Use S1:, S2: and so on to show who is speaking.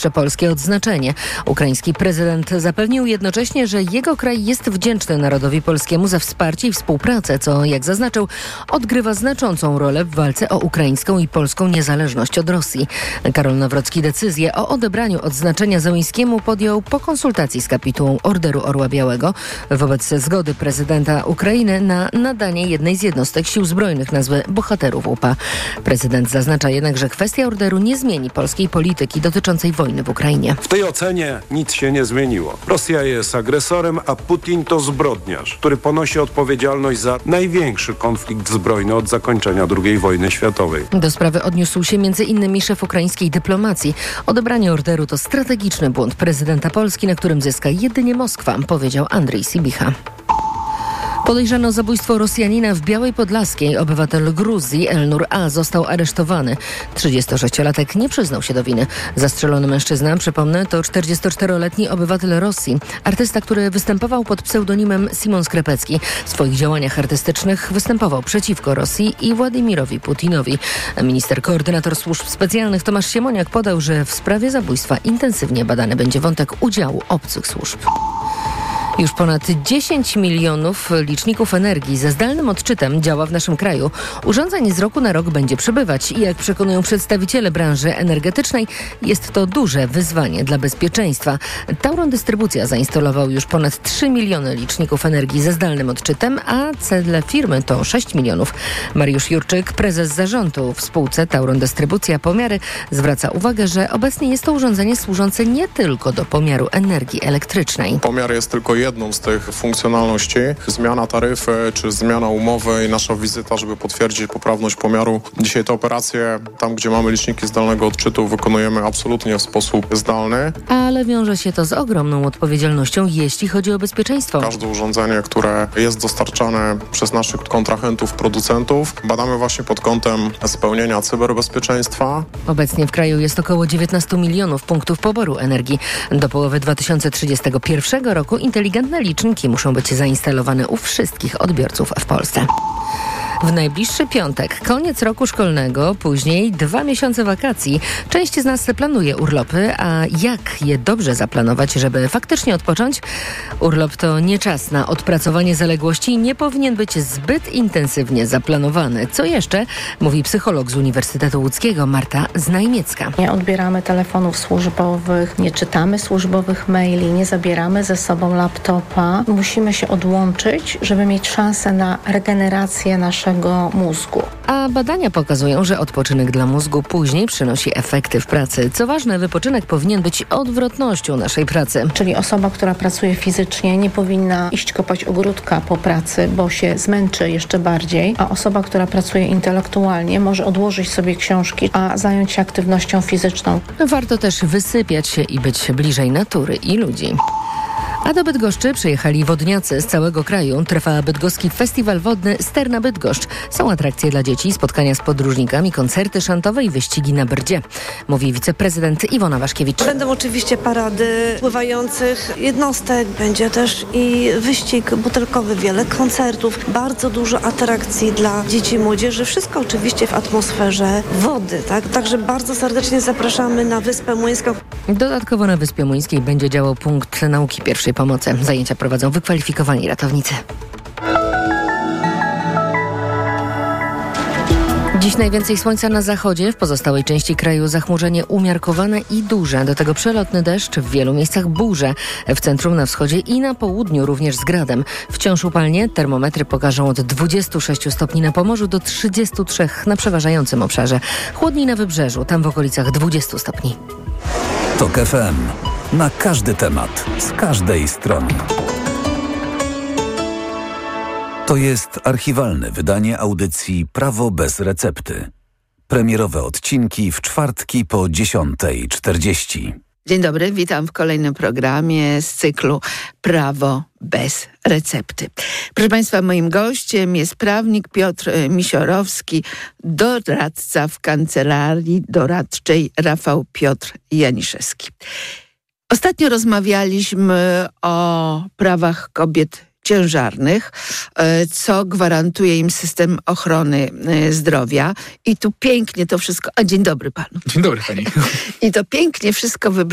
S1: najwyższe polskie odznaczenie. Ukraiński prezydent zapewnił jednocześnie, że jego kraj jest wdzięczny narodowi polskiemu za wsparcie i współpracę, co, jak zaznaczył, odgrywa znaczącą rolę w walce o ukraińską i polską niezależność od Rosji. Karol Nawrocki decyzję o odebraniu odznaczenia Zełenskiemu podjął po konsultacji z kapitułą Orderu Orła Białego wobec zgody prezydenta Ukrainy na nadanie jednej z jednostek sił zbrojnych nazwy Bohaterów UPA. Prezydent zaznacza jednak, że kwestia orderu nie zmieni polskiej polityki dotyczącej wojny w Ukrainie.
S2: W tej ocenie nic się nie zmieniło. Rosja jest agresorem, a Putin to zbrodniarz, który ponosi odpowiedzialność za największy konflikt zbrojny od zakończenia II wojny światowej.
S1: Do sprawy odniósł się m.in. szef ukraińskiej dyplomacji. Odebranie orderu to strategiczny błąd prezydenta Polski, na którym zyska jedynie Moskwa, powiedział Andrzej Sibicha. Podejrzany o zabójstwo Rosjanina w Białej Podlaskiej obywatel Gruzji Elnur A. został aresztowany. 36-latek nie przyznał się do winy. Zastrzelony mężczyzna, przypomnę, to 44-letni obywatel Rosji. Artysta, który występował pod pseudonimem Simon Skrepecki. W swoich działaniach artystycznych występował przeciwko Rosji i Władimirowi Putinowi. Minister koordynator służb specjalnych Tomasz Siemoniak podał, że w sprawie zabójstwa intensywnie badany będzie wątek udziału obcych służb. Już ponad 10 milionów liczników energii ze zdalnym odczytem działa w naszym kraju. Urządzeń z roku na rok będzie przybywać i jak przekonują przedstawiciele branży energetycznej, jest to duże wyzwanie dla bezpieczeństwa. Tauron Dystrybucja zainstalował już ponad 3 miliony liczników energii ze zdalnym odczytem, a cel firmy to 6 milionów. Mariusz Jurczyk, prezes zarządu w spółce Tauron Dystrybucja Pomiary, zwraca uwagę, że obecnie jest to urządzenie służące nie tylko do pomiaru energii elektrycznej.
S3: Pomiar jest tylko jedną z tych funkcjonalności. Zmiana taryfy czy zmiana umowy i nasza wizyta, żeby potwierdzić poprawność pomiaru. Dzisiaj te operacje, tam gdzie mamy liczniki zdalnego odczytu, wykonujemy absolutnie w sposób zdalny.
S1: Ale wiąże się to z ogromną odpowiedzialnością, jeśli chodzi o bezpieczeństwo.
S3: Każde urządzenie, które jest dostarczane przez naszych kontrahentów, producentów, badamy właśnie pod kątem spełnienia cyberbezpieczeństwa.
S1: Obecnie w kraju jest około 19 milionów punktów poboru energii. Do połowy 2031 roku inteligentne liczniki muszą być zainstalowane u wszystkich odbiorców w Polsce. W najbliższy piątek, koniec roku szkolnego, później 2 miesiące wakacji. Część z nas planuje urlopy, a jak je dobrze zaplanować, żeby faktycznie odpocząć? Urlop to nie czas na odpracowanie zaległości i nie powinien być zbyt intensywnie zaplanowany. Co jeszcze? Mówi psycholog z Uniwersytetu Łódzkiego Marta Znajmiecka.
S4: Nie odbieramy telefonów służbowych, nie czytamy służbowych maili, nie zabieramy ze sobą laptopa. Musimy się odłączyć, żeby mieć szansę na regenerację naszego mózgu.
S1: A badania pokazują, że odpoczynek dla mózgu później przynosi efekty w pracy. Co ważne, wypoczynek powinien być odwrotnością naszej pracy.
S4: Czyli osoba, która pracuje fizycznie, nie powinna iść kopać ogródka po pracy, bo się zmęczy jeszcze bardziej, a osoba, która pracuje intelektualnie, może odłożyć sobie książki, a zająć się aktywnością fizyczną.
S1: Warto też wysypiać się i być bliżej natury i ludzi. A do Bydgoszczy przyjechali wodniacy z całego kraju. Trwa bydgoski festiwal wodny Sterna Bydgoszcz. Są atrakcje dla dzieci, spotkania z podróżnikami, koncerty szantowe i wyścigi na brdzie. Mówi wiceprezydent Iwona Waszkiewicz.
S5: Będą oczywiście parady pływających jednostek. Będzie też i wyścig butelkowy, wiele koncertów, bardzo dużo atrakcji dla dzieci i młodzieży. Wszystko oczywiście w atmosferze wody. Tak? Także bardzo serdecznie zapraszamy na Wyspę Młyńską.
S1: Dodatkowo na Wyspie Młyńskiej będzie działał punkt nauki pierwszej pomocy. Zajęcia prowadzą wykwalifikowani ratownicy. Dziś najwięcej słońca na zachodzie, w pozostałej części kraju zachmurzenie umiarkowane i duże. Do tego przelotny deszcz, w wielu miejscach burze. W centrum, na wschodzie i na południu również z gradem. Wciąż upalnie, termometry pokażą od 26 stopni na Pomorzu do 33 na przeważającym obszarze. Chłodniej na wybrzeżu, tam w okolicach 20 stopni.
S6: TOK FM. Na każdy temat, z każdej strony. To jest archiwalne wydanie audycji Prawo bez recepty. Premierowe odcinki w czwartki po 10:40.
S7: Dzień dobry, witam w kolejnym programie z cyklu Prawo bez recepty. Proszę Państwa, moim gościem jest prawnik Piotr Misiorowski, doradca w Kancelarii Doradczej Rafał Piotr Janiszewski. Ostatnio rozmawialiśmy o prawach kobiet ciężarnych, co gwarantuje im system ochrony zdrowia. I tu pięknie to wszystko... A dzień dobry panu.
S8: Dzień dobry pani.
S7: I to pięknie wszystko